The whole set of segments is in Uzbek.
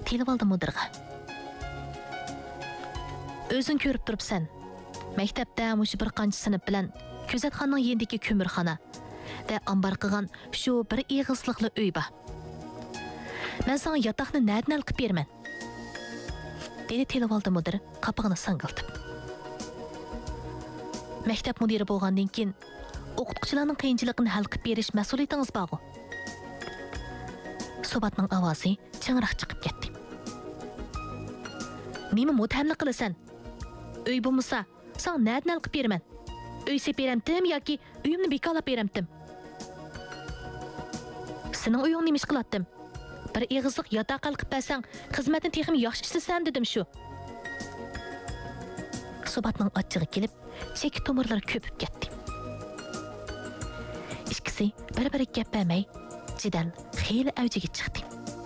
telib oldi mudirga. O'zing ko'rib turibsan. Maktabda mush bir qancha sinf bilan kuzatxonning yendiki ko'mirxona da ambar qilgan shu bir ig'izliqli uy bor. Men sana yotoqni nadnal qilib berman. Dedi telib oldi mudir qapig'ini sangiltib. Maktab mudiri bo'lgandan keyin o'qituvchilarning qiyinchiligini hal qilib berish mas'uliyatingiz bor. Subatning ovozi chingriq chiqib ketdi. Nima mutahamlik qilasan? Uy bo'lmasa, sen nadnal qilib beraman. Uy seperamdim yoki uyimni bekolab beramdim. Sening uying nima ish qilatdim? Bir ig'izliq yotoq qilib bersang, xizmatni texnik yaxshi ishlasan dedim shu. Subatning achchig'i kelib, cheki tomirlar ko'pib ketdi. Ikkisi bir-biriga gap bermay, jidal xeyli avjiga chiqdi.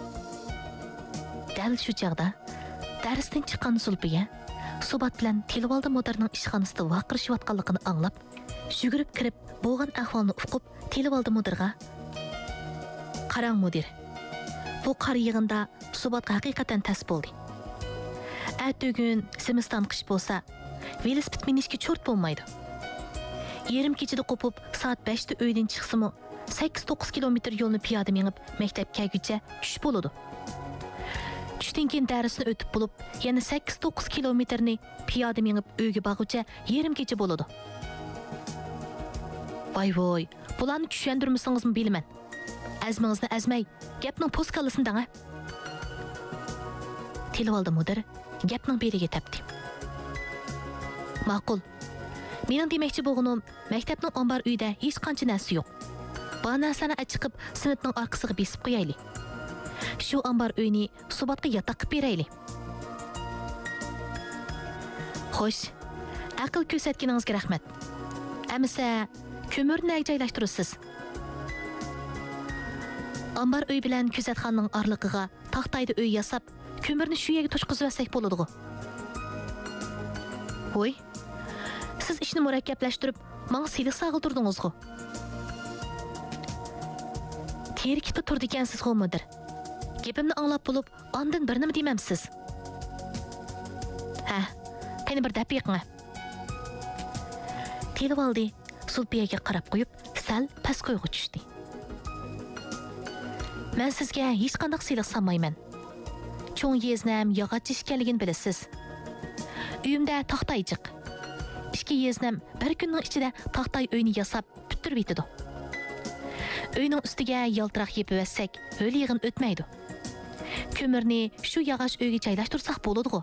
Dal shu chaqda darsdan chiqqan Zulfiya Subat bilan telib oldi mudirning ishxonasida vaqirishayotganligini anglab, yugurib kirib, bo'lgan ahvolni uqib, telib oldi mudirga. Qarang mudir. Bu qar yig'inda Subatga haqiqatan tas bo'ldi. Atbugun Simiston qish bo'lsa, velosiped minishga cho'rt bo'lmaydi. Yarim kechida qopib, soat 5 da uydan chiqsimi, 8-9 kilometr yo'lni piyoda minib maktabga kelguncha tush bo'ladi. Tushdan keyin darsni o'tib bo'lib, yana 8-9 kilometrni piyoda minib uyga borguncha yarim kecha bo'ladi. Voy, bularni tushundirmasingizmi bilaman. Azmingizni azmay, gapning postkalasin dang. Telib oldi mudir, gapning beriga tepdi. Ma'qul. Mening demoqchi bo'lganim, maktabning ombar uyida hech qancha narsa yo'q. Bu narsani achiqib, sinfning orqasiga besib qo'yaylik. Shu ombar uyni Subatga yotoq qilib beraylik. Xo'sh, aql ko'rsatganingizga rahmat. Amsa, ko'mirni joylashtirasiz. Ambar uy bilan kuzatxonning orlig'iga taxtayda uy yasab, ko'mirni shu yerga to'shqizib olsak bo'ladi-ku. Voy, siz ishni murakkablashtirib, menga siliq sag'iltirdingiz-ku. Terikib turdi ekansiz-ku mudir. Gapimni anglab bo'lib, ondan bir nima demamsiz. Ha, qani bir daqiqa. Telib oldi, Zulfiyaga qarab qo'yib, sal past qo'yga tushdi. Men sizga hech qanday siliq sanmayman. Cho'ng yeznam yog'och ishkanligini bilasiz. Uyimda taxtaychiq. Ikki yeznam bir kunning ichida taxtay uyni yasab bitirib yetadi. Uyning ustiga yaltiroq yepib olsak, o'l yig'in o'tmaydi. Ko'mirni shu yog'och uyga joylashtirsak bo'ladi-ku.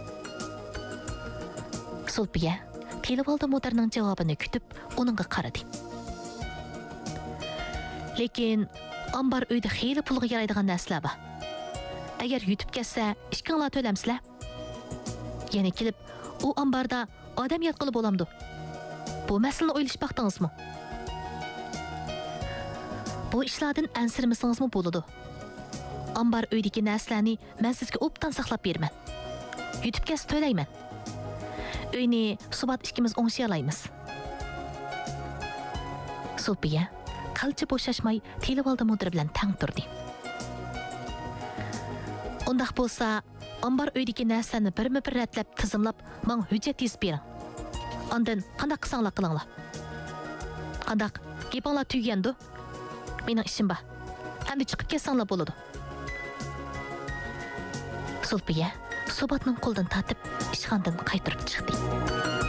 Zulfiya telib oldi mudirning javobini kutib, uningga qaradi. Lekin ambar uyda xeyli pulga yaraydigan narsalar bor. Agar yutib ketsa, ishkinglar to'lamsizlar. Yana kelib, u ambarda odam yotqili bo'lamdi. Bu masalani o'ylashib baqdingizmi? Bu ishlardan ansirmasingizmi bo'ladi? Ambar uydagi narsalarni men sizga obdan saqlab beraman. Yutib ketsa to'layman. Uyni Subat ikkimiz o'ngshalaymiz. Zulfiya qalchi bo'shashmay telib oldi mudir bilan tang turdi. Undaq bo'lsa, ambar uydagi narsani birma-bir ratlab tizimlab, men hujjat yozib bering. Ondan qanday qilsanglar qilinglar. Qanday gapinglar tugandi? Mening ishim bor. Endi chiqib ketsanglar bo'ladi. Zulfiya Subatning qo'lidan tortib, ishxonadan qaytarib chiqdi.